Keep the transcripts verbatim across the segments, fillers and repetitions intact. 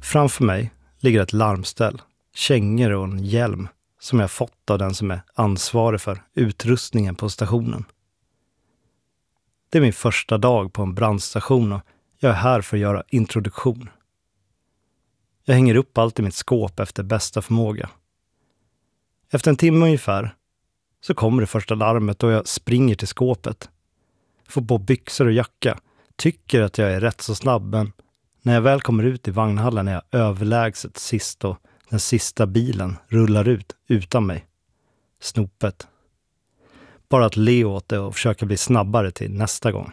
Framför mig ligger ett larmställ, kängor och en hjälm som jag fått av den som är ansvarig för utrustningen på stationen. Det är min första dag på en brandstation och jag är här för att göra introduktion. Jag hänger upp allt i mitt skåp efter bästa förmåga. Efter en timme ungefär så kommer det första larmet och jag springer till skåpet. Får på byxor och jacka. Tycker att jag är rätt så snabb, men när jag väl kommer ut i vagnhallen är jag överlägset sist och den sista bilen rullar ut utan mig. Snopet. Bara att le åt det och försöka bli snabbare till nästa gång.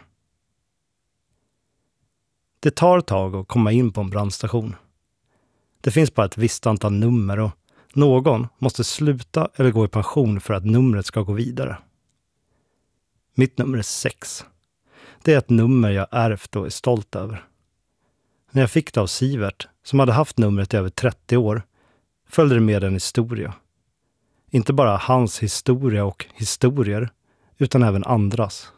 Det tar ett tag att komma in på en brandstation. Det finns bara ett visst antal nummer och någon måste sluta eller gå i pension för att numret ska gå vidare. Mitt nummer är sex. Det är ett nummer jag ärvt och är stolt över. När jag fick det av Sivert, som hade haft numret i över trettio år, följde det med en historia. Inte bara hans historia och historier, utan även andras.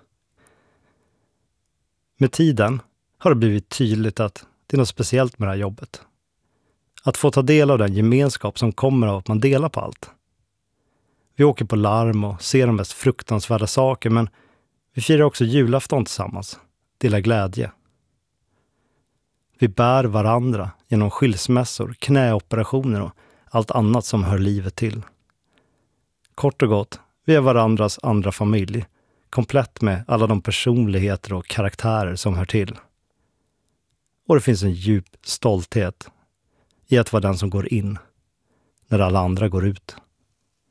Med tiden har det blivit tydligt att det är något speciellt med det här jobbet. Att få ta del av den gemenskap som kommer av att man delar på allt. Vi åker på larm och ser de mest fruktansvärda saker, men vi firar också julafton tillsammans, delar glädje. Vi bär varandra genom skilsmässor, knäoperationer och allt annat som hör livet till. Kort och gott, vi är varandras andra familj, komplett med alla de personligheter och karaktärer som hör till. Och det finns en djup stolthet i att vara den som går in när alla andra går ut.